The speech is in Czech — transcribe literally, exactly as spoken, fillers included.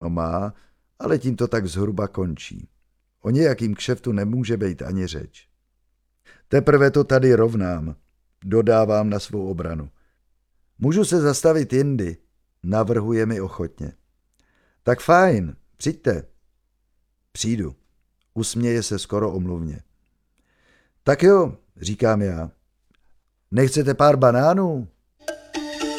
ho má, ale tím to tak zhruba končí. O nějakým kšeftu nemůže být ani řeč. Teprve to tady rovnám, dodávám na svou obranu. Můžu se zastavit jindy, navrhuje mi ochotně. Tak fajn, přijďte. Přijdu. Usměje se skoro omluvně. Tak jo, říkám já. Nechcete pár banánů?